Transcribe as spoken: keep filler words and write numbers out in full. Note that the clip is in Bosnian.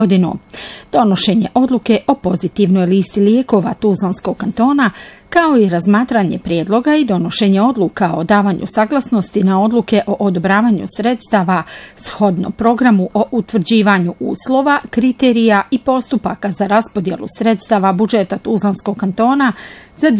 godinu. Donošenje odluke o pozitivnoj listi lijekova Tuzlanskog kantona, kao i razmatranje prijedloga i donošenje odluka o davanju saglasnosti na odluke o odobravanju sredstava shodno programu o utvrđivanju uslova, kriterija i postupaka za raspodjelu sredstava budžeta Tuzlanskog kantona za